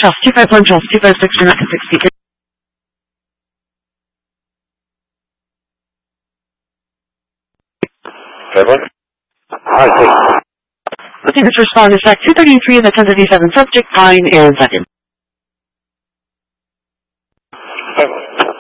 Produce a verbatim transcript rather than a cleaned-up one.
Charles two five one, Charles two five six, Rebecca sixty-three. Seven? Hi, six. Looking to respond is Zach two thirty-three in the ten thirty-seven subject, fine and second. Seven.